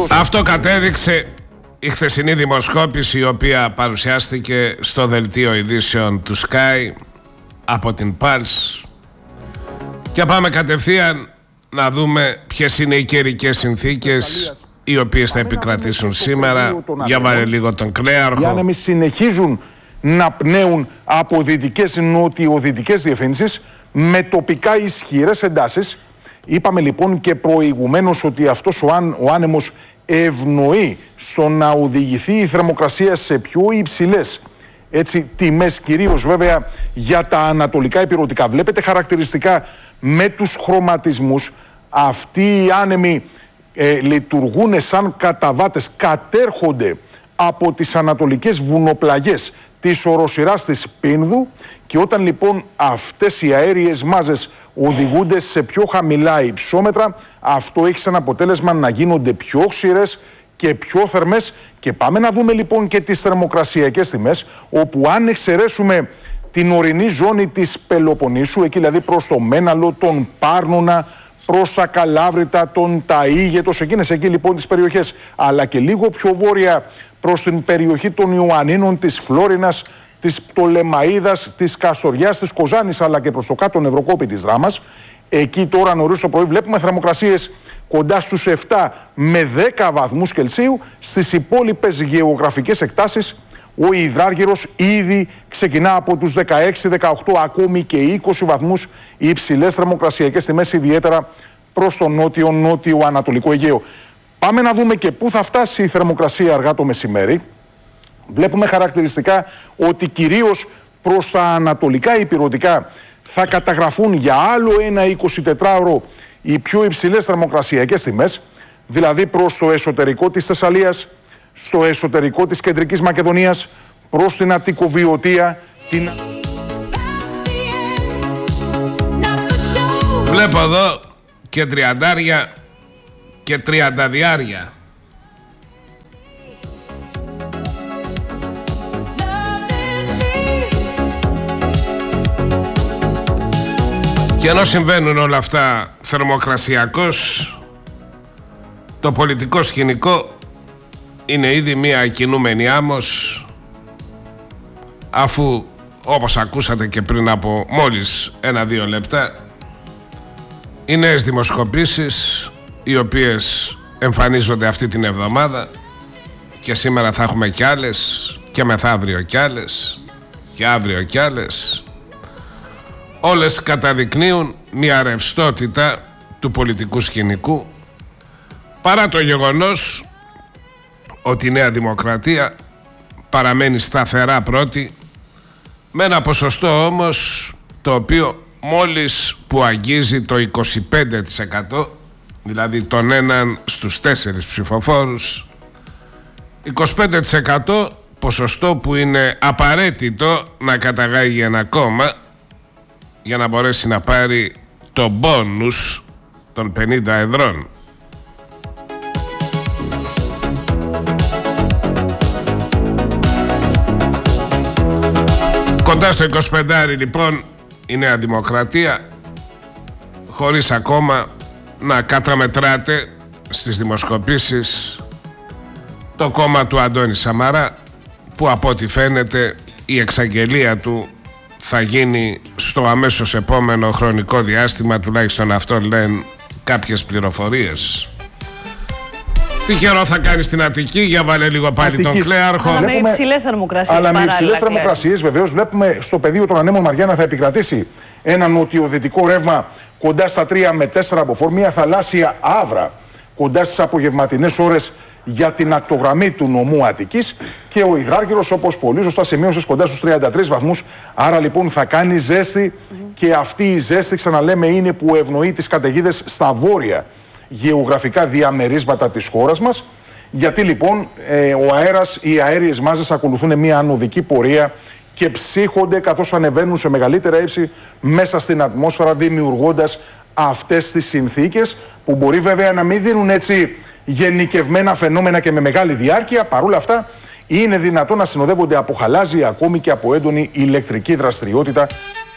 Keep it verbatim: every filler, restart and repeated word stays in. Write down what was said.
Αυτό κατέδειξε η χθεσινή δημοσκόπηση, η οποία παρουσιάστηκε στο δελτίο ειδήσεων του Sky από την Pulse. Και πάμε κατευθείαν να δούμε ποιες είναι οι καιρικές συνθήκες οι οποίες θα επικρατήσουν σήμερα. Για βάλε λίγο τον Κλέαρχο. Οι άνεμοι συνεχίζουν να πνέουν από δυτικές νοτιοδυτικές διευθύνσεις με τοπικά ισχυρές εντάσεις. Είπαμε λοιπόν και προηγουμένως ότι αυτός ο, αν, ο άνεμος ευνοεί στο να οδηγηθεί η θερμοκρασία σε πιο υψηλές έτσι, τιμές, κυρίως βέβαια για τα ανατολικά ηπειρωτικά. Βλέπετε χαρακτηριστικά με τους χρωματισμούς. Αυτοί οι άνεμοι ε, λειτουργούν σαν καταβάτες, κατέρχονται από τις ανατολικές βουνοπλαγιές της οροσειράς της Πίνδου, και όταν λοιπόν αυτές οι αέριες μάζες οδηγούνται σε πιο χαμηλά υψόμετρα, αυτό έχει σαν αποτέλεσμα να γίνονται πιο ξηρές και πιο θερμές. Και πάμε να δούμε λοιπόν και τις θερμοκρασιακές τιμές, όπου αν εξαιρέσουμε την ορεινή ζώνη της Πελοποννήσου, εκεί δηλαδή προς το Μέναλο, τον Πάρνονα, προς τα Καλάβρητα, τον Ταΐγετος, εκείνες εκεί λοιπόν τις περιοχές, αλλά και λίγο πιο βόρεια προς την περιοχή των Ιωαννίνων, της Φλόρινας, της Πτολεμαΐδας, της Καστοριάς, της Κοζάνης, αλλά και προς το κάτω Νευροκόπη της Δράμας. Εκεί τώρα νωρίς το πρωί βλέπουμε θερμοκρασίες κοντά στους επτά με δέκα βαθμούς Κελσίου. Στις υπόλοιπες γεωγραφικές εκτάσεις ο υδράργυρος ήδη ξεκινά από τους δεκαέξι, δεκαοκτώ, ακόμη και είκοσι βαθμούς, οι υψηλές θερμοκρασιακές τιμές, ιδιαίτερα προς το νότιο-νότιο Ανατολικό Αιγαίο. Πάμε να δούμε και πού θα φτάσει η θερμοκρασία αργά το μεσημέρι. Βλέπουμε χαρακτηριστικά ότι κυρίως προς τα ανατολικά ηπειρωτικά θα καταγραφούν για άλλο ένα εικοσιτετράωρο οι πιο υψηλές θερμοκρασιακές τιμές, δηλαδή προς το εσωτερικό της Θεσσαλίας, στο εσωτερικό της Κεντρικής Μακεδονίας, προς την Αττικοβιωτία, την... Βλέπω εδώ και τριαντάρια και τριανταδιάρια. Και ενώ συμβαίνουν όλα αυτά θερμοκρασιακώς, το πολιτικό σκηνικό είναι ήδη μια κινούμενη άμμος, αφού όπως ακούσατε και πριν από μόλις ένα-δύο λεπτά, οι νέες δημοσκοπήσεις οι οποίες εμφανίζονται αυτή την εβδομάδα, και σήμερα θα έχουμε κι άλλες, και μεθαύριο κι άλλες, και αύριο κι άλλες, όλες καταδεικνύουν μια ρευστότητα του πολιτικού σκηνικού, παρά το γεγονός ότι η Νέα Δημοκρατία παραμένει σταθερά πρώτη, με ένα ποσοστό όμως το οποίο μόλις που αγγίζει το είκοσι πέντε τοις εκατό, δηλαδή τον έναν στους τέσσερις ψηφοφόρους, είκοσι πέντε τοις εκατό ποσοστό που είναι απαραίτητο να καταγάγει ένα κόμμα για να μπορέσει να πάρει το μπόνους των πενήντα εδρών. Κοντά στο είκοσι πέντε λοιπόν η Νέα Δημοκρατία, χωρίς ακόμα να καταμετράτε στις δημοσκοπήσεις το κόμμα του Αντώνη Σαμαρά, που από ό,τι φαίνεται η εξαγγελία του θα γίνει στο αμέσως επόμενο χρονικό διάστημα, τουλάχιστον αυτό λένε κάποιες πληροφορίες. Τι καιρό θα κάνει στην Αττική, για βάλε λίγο πάλι Αττικής. Τον Κλέαρχο. Αλλά με υψηλές θερμοκρασίες. Αλλά με υψηλές θερμοκρασίες, βεβαίως. Βλέπουμε στο πεδίο των ανέμων Μαριάννα θα επικρατήσει ένα νοτιοδυτικό ρεύμα κοντά στα τρία με τέσσερα μποφόρ, μια θαλάσσια άβρα κοντά στις απογευματινές ώρες για την ακτογραμμή του νομού Αττικής, και ο υδράργυρος, όπως πολύ σωστά σημείωσες, κοντά στους τριάντα τρεις βαθμούς. Άρα λοιπόν θα κάνει ζέστη, mm. και αυτή η ζέστη, ξαναλέμε, είναι που ευνοεί τις καταιγίδες στα βόρεια γεωγραφικά διαμερίσματα της χώρας μας. Γιατί λοιπόν ε, ο αέρας, οι αέριες μάζες ακολουθούν μια ανωδική πορεία και ψύχονται καθώς ανεβαίνουν σε μεγαλύτερα ύψη μέσα στην ατμόσφαιρα, δημιουργώντας αυτές τις συνθήκες που μπορεί βέβαια να μην δίνουν έτσι γενικευμένα φαινόμενα και με μεγάλη διάρκεια. Παρόλα αυτά είναι δυνατόν να συνοδεύονται από χαλάζι, ακόμη και από έντονη ηλεκτρική δραστηριότητα.